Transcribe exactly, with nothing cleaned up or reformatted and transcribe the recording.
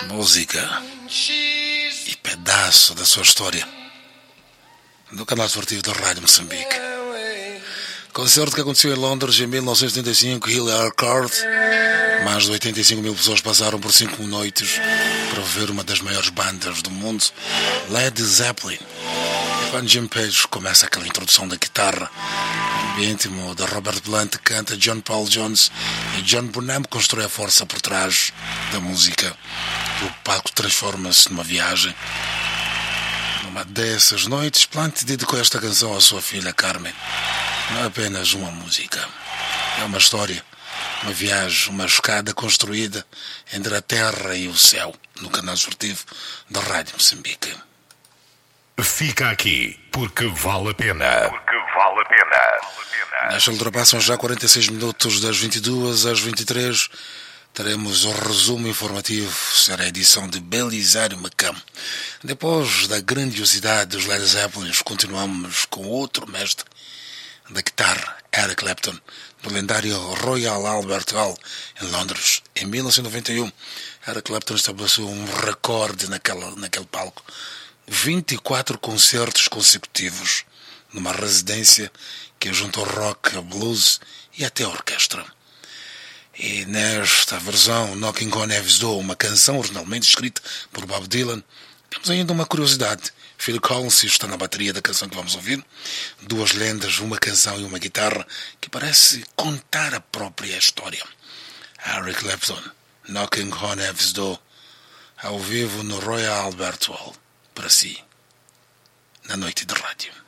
Música e pedaço da sua história no canal esportivo da Rádio Moçambique. Concerto que aconteceu em Londres em mil novecentos e setenta e cinco, Hill Court. Mais de oitenta e cinco mil pessoas passaram por cinco noites para ver uma das maiores bandas do mundo, Led Zeppelin. E quando Jim Page começa aquela introdução da guitarra, íntimo da Robert Plant canta, John Paul Jones e John Bonham constrói a força por trás da música. O palco transforma-se numa viagem. Numa dessas noites, Plant dedicou esta canção à sua filha Carmen. Não é apenas uma música, é uma história, uma viagem, uma escada construída entre a terra e o céu, no canal esportivo da Rádio Moçambique. Fica aqui, porque vale a pena. Porque vale a pena. Nesta ultrapassam já quarenta e seis minutos, das vinte e duas às vinte e três. Teremos o resumo informativo, será a edição de Belisário Macam. Depois da grandiosidade dos Led Zeppelin, continuamos com outro mestre da guitarra, Eric Clapton, no lendário Royal Albert Hall, em Londres. Em mil novecentos e noventa e um, Eric Clapton estabeleceu um recorde naquela, naquele palco. vinte e quatro concertos consecutivos, numa residência que juntou rock, blues e até a orquestra. E nesta versão, Knocking on Heaven's Door, uma canção originalmente escrita por Bob Dylan, temos ainda uma curiosidade. Phil Collins está na bateria da canção que vamos ouvir. Duas lendas, uma canção e uma guitarra, que parece contar a própria história. Eric Clapton, Knocking on Heaven's Door, ao vivo no Royal Albert Hall, para si, na noite de rádio.